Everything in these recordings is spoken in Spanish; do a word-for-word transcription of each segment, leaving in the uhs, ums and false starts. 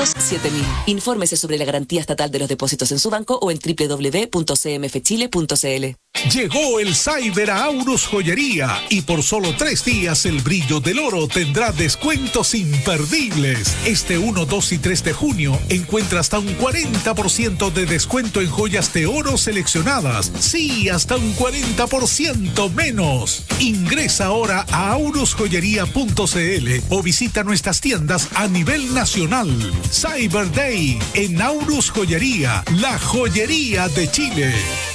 Bancos siete mil. Infórmese sobre la garantía estatal de los depósitos en su banco o en doble u doble u doble u punto c m f chile punto c l. Llegó el Cyber a Aurus Joyería y por solo tres días el brillo del oro tendrá descuentos imperdibles. Este uno, dos y tres de junio encuentra hasta un cuarenta por ciento de descuento en joyas de oro seleccionadas. Sí, hasta un cuarenta por ciento menos. Ingresa ahora a aurus joyería punto c l o visita nuestras tiendas a nivel nacional. Cyber Day en Aurus Joyería, la joyería de Chile.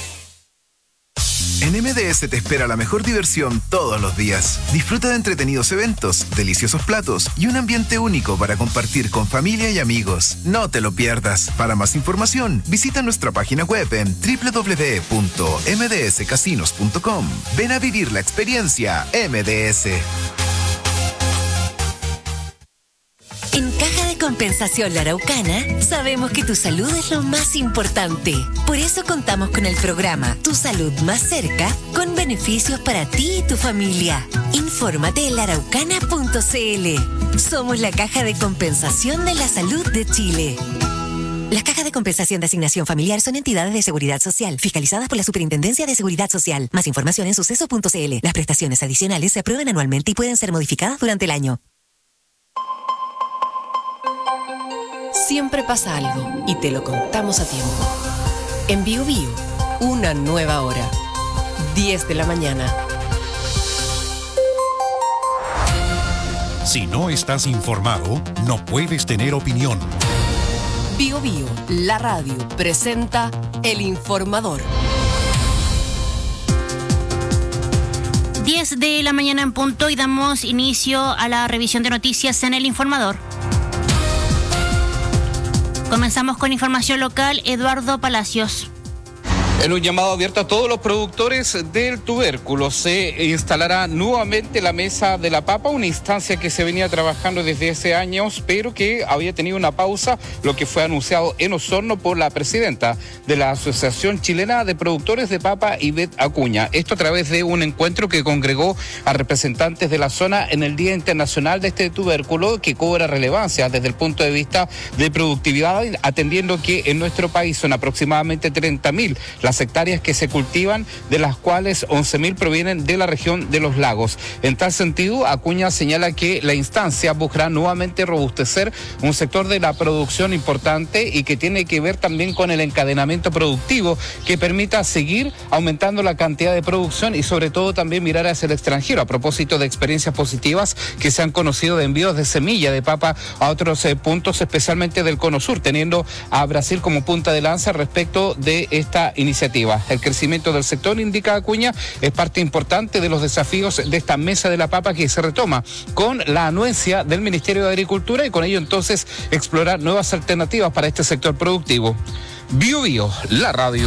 En M D S te espera la mejor diversión todos los días. Disfruta de entretenidos eventos, deliciosos platos y un ambiente único para compartir con familia y amigos. No te lo pierdas. Para más información, visita nuestra página web en doble u doble u doble u punto m d s casinos punto com. Ven a vivir la experiencia M D S. En Caja de Compensación La Araucana, sabemos que tu salud es lo más importante. Por eso contamos con el programa Tu Salud Más Cerca, con beneficios para ti y tu familia. Infórmate en la araucana punto c l. Somos la Caja de Compensación de la Salud de Chile. Las cajas de compensación de asignación familiar son entidades de seguridad social, fiscalizadas por la Superintendencia de Seguridad Social. Más información en suceso punto c l. Las prestaciones adicionales se aprueban anualmente y pueden ser modificadas durante el año. Siempre pasa algo y te lo contamos a tiempo. En Bio Bio, una nueva hora. diez de la mañana. Si no estás informado, no puedes tener opinión. Bio Bio, la radio, presenta El Informador. diez de la mañana en punto y damos inicio a la revisión de noticias en El Informador. Comenzamos con información local. Eduardo Palacios. En un llamado abierto a todos los productores del tubérculo, se instalará nuevamente la Mesa de la Papa, una instancia que se venía trabajando desde hace años, pero que había tenido una pausa, lo que fue anunciado en Osorno por la presidenta de la Asociación Chilena de Productores de Papa, Ivette Acuña. Esto a través de un encuentro que congregó a representantes de la zona en el Día Internacional de este tubérculo, que cobra relevancia desde el punto de vista de productividad, atendiendo que en nuestro país son aproximadamente treinta mil las hectáreas que se cultivan, de las cuales once mil provienen de la región de los lagos. En tal sentido, Acuña señala que la instancia buscará nuevamente robustecer un sector de la producción importante y que tiene que ver también con el encadenamiento productivo que permita seguir aumentando la cantidad de producción y sobre todo también mirar hacia el extranjero, a propósito de experiencias positivas que se han conocido de envíos de semilla de papa a otros eh, puntos, especialmente del Cono Sur, teniendo a Brasil como punta de lanza respecto de esta iniciativa. El crecimiento del sector, indica Acuña, es parte importante de los desafíos de esta Mesa de la Papa que se retoma con la anuencia del Ministerio de Agricultura y con ello entonces explorar nuevas alternativas para este sector productivo. Bio Bio, la radio.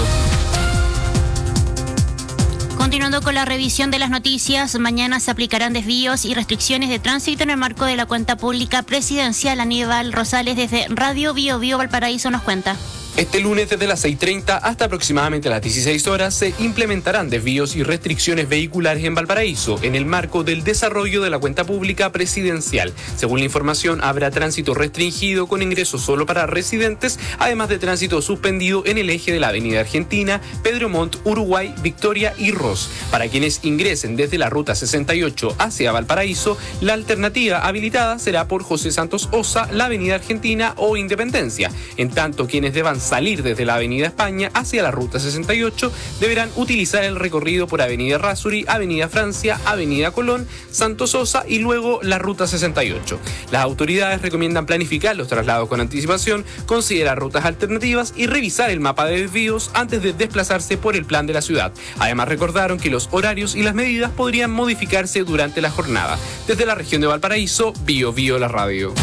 Continuando con la revisión de las noticias, mañana se aplicarán desvíos y restricciones de tránsito en el marco de la cuenta pública presidencial. Aníbal Rosales desde Radio Bio Bio Valparaíso nos cuenta. Este lunes desde las seis treinta hasta aproximadamente las dieciséis horas se implementarán desvíos y restricciones vehiculares en Valparaíso en el marco del desarrollo de la cuenta pública presidencial. Según la información, habrá tránsito restringido con ingreso solo para residentes, además de tránsito suspendido en el eje de la Avenida Argentina, Pedro Montt, Uruguay, Victoria y Ross. Para quienes ingresen desde la ruta sesenta y ocho hacia Valparaíso, la alternativa habilitada será por José Santos Osa, la Avenida Argentina o Independencia. En tanto, quienes deban salir desde la Avenida España hacia la ruta sesenta y ocho deberán utilizar el recorrido por Avenida Errázuri, Avenida Francia, Avenida Colón, Santos Sosa y luego la ruta sesenta y ocho. Las autoridades recomiendan planificar los traslados con anticipación, considerar rutas alternativas y revisar el mapa de desvíos antes de desplazarse por el plan de la ciudad. Además, recordaron que los horarios y las medidas podrían modificarse durante la jornada. Desde la región de Valparaíso, Bio Bio la radio.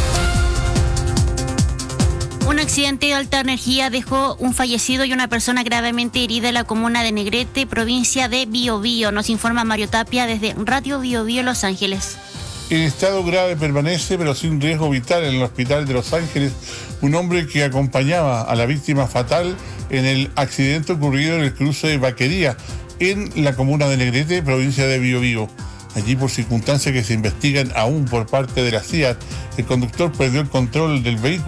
Un accidente de alta energía dejó un fallecido y una persona gravemente herida en la comuna de Negrete, provincia de Biobío. Nos informa Mario Tapia desde Radio Biobío Los Ángeles. En estado grave permanece, pero sin riesgo vital, en el hospital de Los Ángeles, un hombre que acompañaba a la víctima fatal en el accidente ocurrido en el cruce de Vaquería, en la comuna de Negrete, provincia de Biobío. Allí, por circunstancias que se investigan aún por parte de la C I A T, el conductor perdió el control del vehículo